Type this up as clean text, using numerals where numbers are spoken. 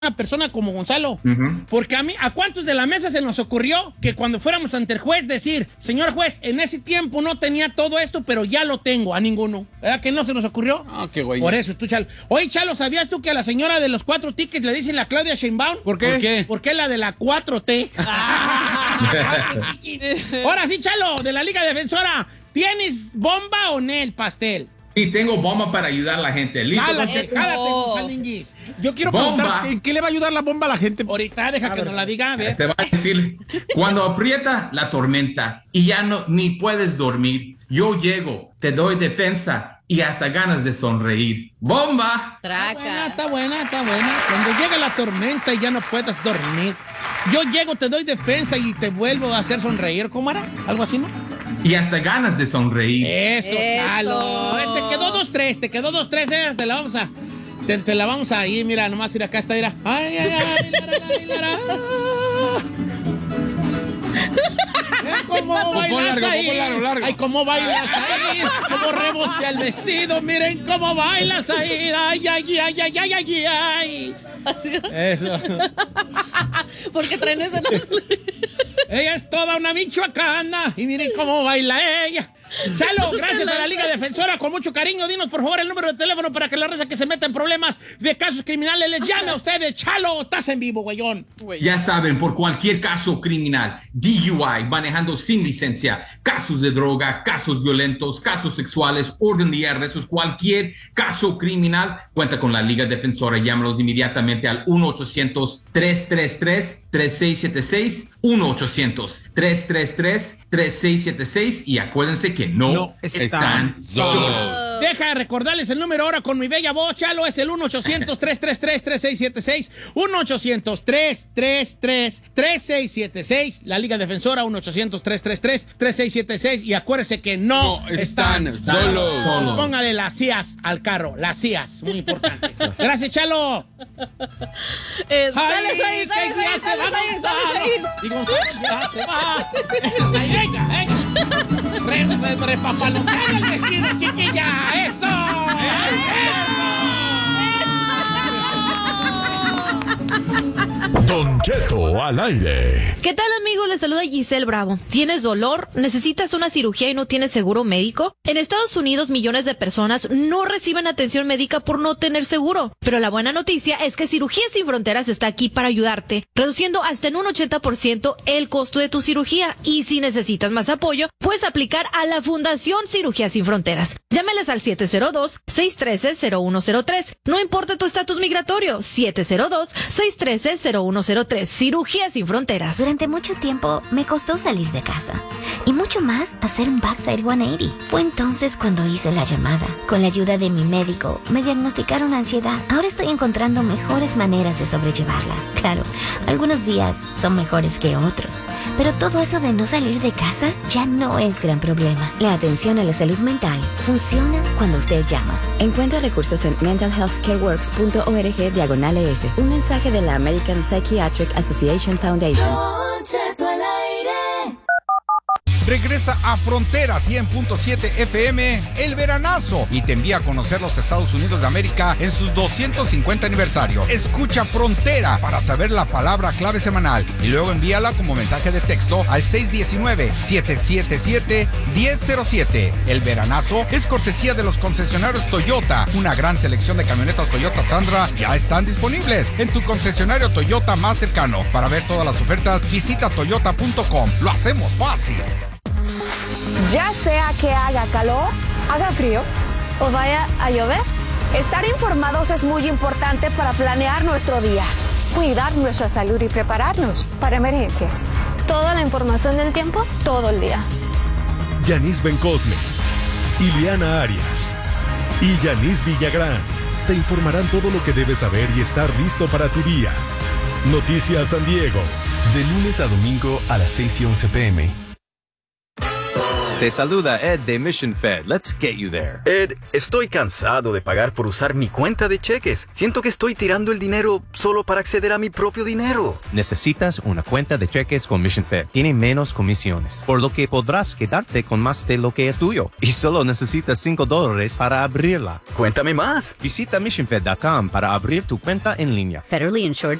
una persona como Gonzalo. Ujú. Porque ¿a cuántos de la mesa se nos ocurrió que cuando fuéramos ante el juez decir, señor juez, en ese tiempo no tenía todo esto, pero ya lo tengo? A ninguno. ¿Verdad que no se nos ocurrió? Ah, qué güey. Por eso, tú, Chalo. Oye, Chalo, ¿sabías tú que a la señora de los 4 tickets le dicen la Claudia Sheinbaum? ¿Por qué? ¿Por qué? Porque es la de la 4T. Ahora sí, Chalo, de la Liga Defensora. ¿Tienes bomba o no el pastel? Sí, tengo bomba para ayudar a la gente. ¿Listo, Don Jálate, Cheto? jálate, González. Yo quiero Bomba. preguntar, ¿en qué le va a ayudar la bomba a la gente? Ahorita deja que nos la diga, a ver. Te va a decir, cuando aprieta la tormenta y ya no ni puedes dormir, yo llego, te doy defensa y hasta ganas de sonreír. ¡Bomba! Traca. Está buena. Cuando llega la tormenta y ya no puedas dormir, yo llego, te doy defensa y te vuelvo a hacer sonreír. ¿Cómo era? ¿Algo así, no? Y hasta ganas de sonreír. Eso. Chalo. Te quedó 2-3, te la vamos a... Te la vamos a ir, mira, nomás ir acá está, mira. Ay, lara. ¿Cómo bailas ahí? Largo. Ay, cómo bailas ahí. Cómo rebose el vestido. Miren cómo bailas ahí. Ay. Así. Eso. Porque traen eso. Ella es toda una michoacana. Y miren cómo baila ella. Chalo, gracias a la Liga Defensora, con mucho cariño. Dinos, por favor, el número de teléfono para que la raza que se meta en problemas de casos criminales les llame a ustedes. Chalo, estás en vivo, güeyón. Ya saben, por cualquier caso criminal, DUI, manejando sin licencia, casos de droga, casos violentos, casos sexuales, orden de arrestos, cualquier caso criminal, cuenta con la Liga Defensora. Llámalos inmediatamente al 1-800-333-3676, 1-800-333-3676, y acuérdense que no están solos. Deja de recordarles el número ahora con mi bella voz, Chalo, es el 1-800-333-3676, 1-800-333-3676, la Liga Defensora, 1-800-333-3676, y acuérdense que no están solos. Póngale las CIAs al carro, las CIAs, muy importante. Gracias, Chalo. Sales ahí. Y Gonzalo ya se va. Venga. Repapalotear el vestido, chiquilla. ¡Eso! Don Cheto al aire. ¿Qué tal, amigos? Les saluda Giselle Bravo. ¿Tienes dolor? ¿Necesitas una cirugía y no tienes seguro médico? En Estados Unidos, millones de personas no reciben atención médica por no tener seguro. Pero la buena noticia es que Cirugías Sin Fronteras está aquí para ayudarte, reduciendo hasta en un 80% el costo de tu cirugía. Y si necesitas más apoyo, puedes aplicar a la Fundación Cirugías Sin Fronteras. Llámeles al 702-613-0103. No importa tu estatus migratorio, 702-613-0103. Cirugías Sin Fronteras. Durante mucho tiempo me costó salir de casa y mucho más hacer un backside 180. Fue entonces cuando hice la llamada. Con la ayuda de mi médico me diagnosticaron ansiedad. Ahora estoy encontrando mejores maneras de sobrellevarla. Claro, algunos días son mejores que otros, pero todo eso de no salir de casa ya no es gran problema. La atención a la salud mental funciona cuando usted llama. Encuentra recursos en mentalhealthcareworks.org/ES. Un mensaje de la American Psychiatric Association Foundation. Regresa a Frontera 100.7 FM el veranazo y te envía a conocer los Estados Unidos de América en sus 250 aniversario. Escucha Frontera para saber la palabra clave semanal y luego envíala como mensaje de texto al 619-777-1007. El veranazo es cortesía de los concesionarios Toyota. Una gran selección de camionetas Toyota Tundra ya están disponibles en tu concesionario Toyota más cercano. Para ver todas las ofertas, visita toyota.com. Lo hacemos fácil. Ya sea que haga calor, haga frío o vaya a llover, estar informados es muy importante para planear nuestro día, cuidar nuestra salud y prepararnos para emergencias. Toda la información del tiempo, todo el día. Yanis Bencosme, Ileana Arias y Yanis Villagrán te informarán todo lo que debes saber y estar listo para tu día. Noticias San Diego. De lunes a domingo a las 6:11 p.m. Te saluda Ed de Mission Fed. Let's get you there. Ed, estoy cansado de pagar por usar mi cuenta de cheques. Siento que estoy tirando el dinero solo para acceder a mi propio dinero. Necesitas una cuenta de cheques con Mission Fed. Tiene menos comisiones, por lo que podrás quedarte con más de lo que es tuyo. Y solo necesitas $5 para abrirla. Cuéntame más. Visita missionfed.com para abrir tu cuenta en línea. Federally insured